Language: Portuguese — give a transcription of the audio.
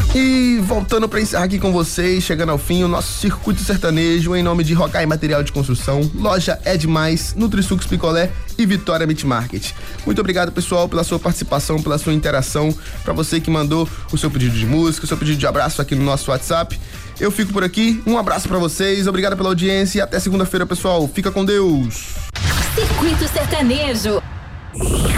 E voltando para encerrar aqui com vocês, chegando ao fim, o nosso circuito sertanejo em nome de Rogai Material de Construção, Loja É Demais, Nutrisucos Picolé e Vitória Meat Market. Muito obrigado, pessoal, pela sua participação, pela sua interação, para você que mandou o seu pedido de música, o seu pedido de abraço aqui no nosso WhatsApp. Eu fico por aqui, um abraço para vocês, obrigado pela audiência e até segunda-feira, pessoal. Fica com Deus. Circuito Sertanejo.